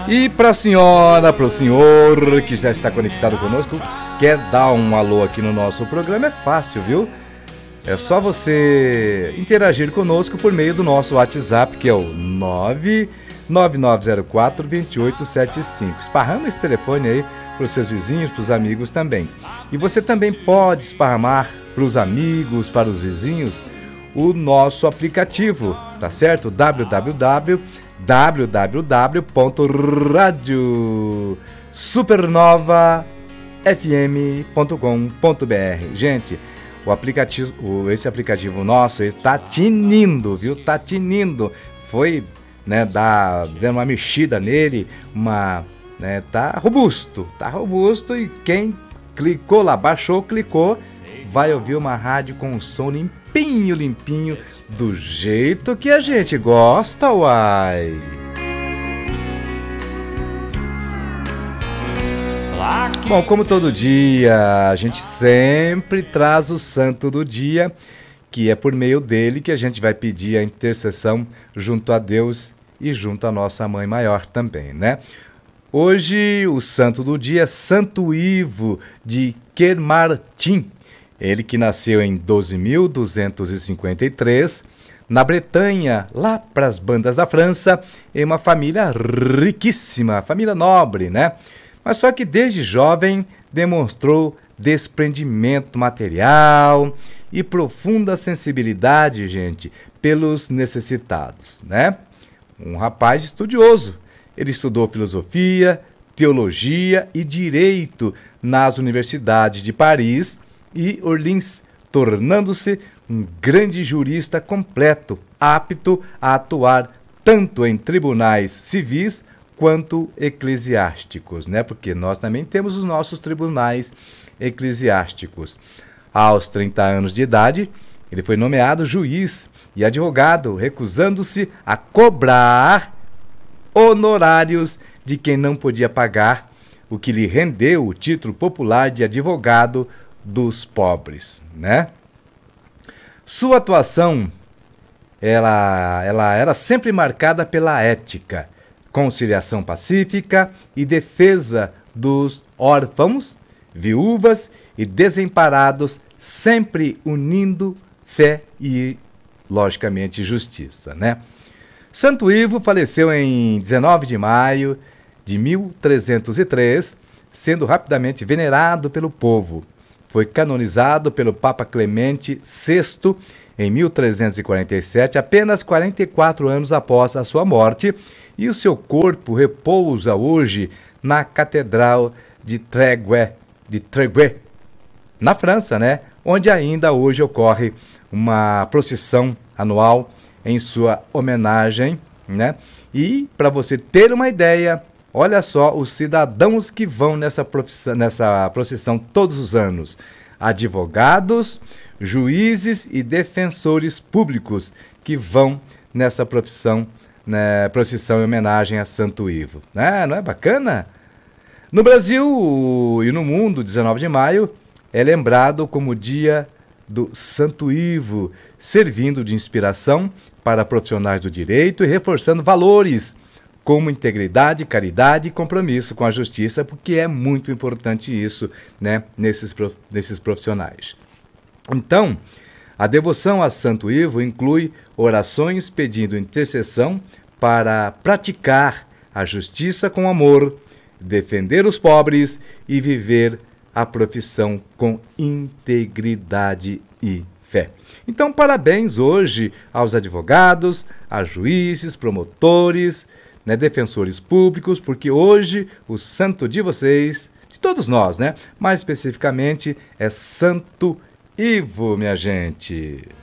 E para a senhora, para o senhor que já está conectado conosco, quer dar um alô aqui no nosso programa, é fácil, viu? É só você interagir conosco por meio do nosso WhatsApp, que é o 99904-2875. Esparrama esse telefone aí para os seus vizinhos, para os amigos também. E você também pode esparramar para os amigos, para os vizinhos, o nosso aplicativo, tá certo? www.radiosupernovafm.com.br. Gente, esse aplicativo nosso, ele tá tinindo, viu? Tá tinindo. Foi, né, dando uma mexida nele, tá robusto e quem clicou lá, baixou, clicou, vai ouvir uma rádio com um som limpinho, do jeito que a gente gosta, uai. Bom, como todo dia, a gente sempre traz o santo do dia, que é por meio dele que a gente vai pedir a intercessão junto a Deus e junto à nossa Mãe Maior também, né? Hoje, o santo do dia é Santo Ivo de Kermartin. Ele que nasceu em 12.253, na Bretanha, lá para as bandas da França, em uma família riquíssima, família nobre, né? Mas só que desde jovem demonstrou desprendimento material e profunda sensibilidade, gente, pelos necessitados, né? Um rapaz estudioso. Ele estudou filosofia, teologia e direito nas universidades de Paris e Orleans, tornando-se um grande jurista completo, apto a atuar tanto em tribunais civis quanto eclesiásticos, né? Porque nós também temos os nossos tribunais eclesiásticos. Aos 30 anos de idade, ele foi nomeado juiz e advogado, recusando-se a cobrar honorários de quem não podia pagar, o que lhe rendeu o título popular de advogado dos pobres, né? Sua atuação ela era sempre marcada pela ética, conciliação pacífica e defesa dos órfãos, viúvas e desamparados, sempre unindo fé e, logicamente, justiça, né? Santo Ivo faleceu em 19 de maio de 1303, sendo rapidamente venerado pelo povo. Foi canonizado pelo Papa Clemente VI em 1347, apenas 44 anos após a sua morte, e o seu corpo repousa hoje na Catedral de Trégueux, na França, né? Onde ainda hoje ocorre uma procissão anual em sua homenagem, né? E, para você ter uma ideia, olha só os cidadãos que vão nessa procissão todos os anos: advogados, juízes e defensores públicos que vão nessa procissão em homenagem a Santo Ivo. Não é bacana? No Brasil e no mundo, 19 de maio é lembrado como o Dia do Santo Ivo, servindo de inspiração para profissionais do direito e reforçando valores como integridade, caridade e compromisso com a justiça, porque é muito importante isso, né, nesses profissionais. Então, a devoção a Santo Ivo inclui orações pedindo intercessão para praticar a justiça com amor, defender os pobres e viver a profissão com integridade e fé. Então, parabéns hoje aos advogados, a juízes, promotores, né, defensores públicos, porque hoje o santo de vocês, de todos nós, né, mais especificamente, é Santo Ivo, minha gente.